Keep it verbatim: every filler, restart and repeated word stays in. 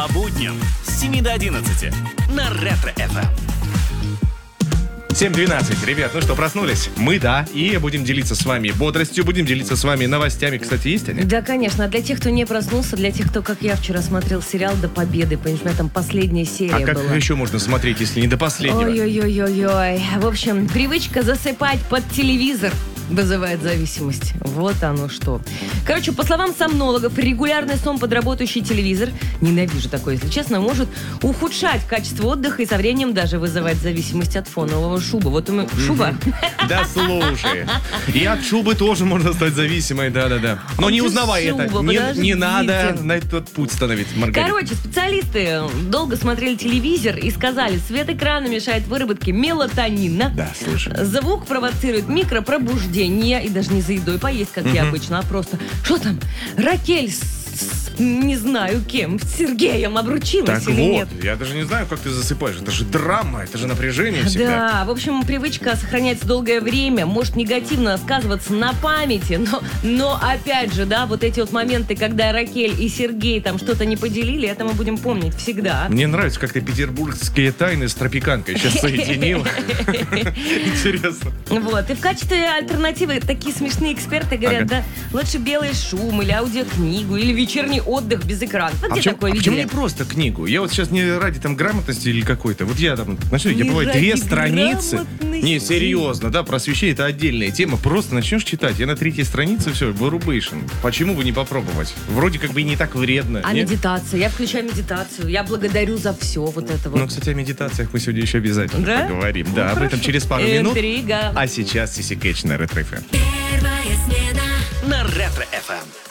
По будням с семи до одиннадцати на Ретро-эф эм. семь двенадцать. Ребят, ну что, проснулись? Мы, да. И будем делиться с вами бодростью, будем делиться с вами новостями. Кстати, есть они? Да, конечно. Для тех, кто не проснулся, для тех, кто, как я вчера, смотрел сериал «До победы». Понимаешь, у меня там последняя серия А как была. еще можно смотреть, если не до последнего? Ой-ой-ой-ой-ой. В общем, привычка засыпать под телевизор вызывает зависимость. Вот оно что. Короче, по словам сомнологов, регулярный сон под работающий телевизор, ненавижу такое, если честно, может ухудшать качество отдыха и со временем даже вызывать зависимость от фонового шуба. Вот у меня шуба. Да слушай. И от шубы тоже можно стать зависимой, да-да-да. Но не узнавай это. шуба, Не, не подождите. надо на этот путь становиться, Маргарита. Короче, специалисты долго смотрели телевизор и сказали, свет экрана мешает выработке мелатонина. Да, слушай. Звук провоцирует микропробуждение. И даже не за едой поесть, как я обычно, а просто, что там, Ракель с, с- не знаю кем, с Сергеем обручилась Так или вот, нет? я даже не знаю, как ты засыпаешь. Это же драма, это же напряжение всегда. Да, в общем, привычка сохраняется долгое время, может негативно сказываться на памяти, но, но опять же, да, вот эти вот моменты, когда Ракель и Сергей там что-то не поделили, это мы будем помнить всегда. Мне нравится, как ты петербургские тайны с тропиканкой сейчас соединил. Интересно. Вот, и в качестве альтернативы такие смешные эксперты говорят, Ага. да, лучше белый шум или аудиокнигу, или вечерний отдых без экрана. Вы А где почему, такое а почему видели? не просто книгу? Я вот сейчас не ради там грамотности или какой-то. Вот я там, знаешь, я Не бывает ради две страницы. грамотности. Не, серьезно, да, просвещение это отдельная тема. Просто начнешь читать. Я на третьей странице все, вырубейшн. Почему бы не попробовать? Вроде как бы и не так вредно. А нет? медитация? Я включаю медитацию. Я благодарю за все вот это вот. Ну, кстати, о медитациях мы сегодня еще обязательно Да? поговорим. Ну, Да, об этом хорошо. через пару минут. Интрига. А сейчас Сиси Кэтч на Ретро-эф эм. Первая смена. На Ретро-эф эм.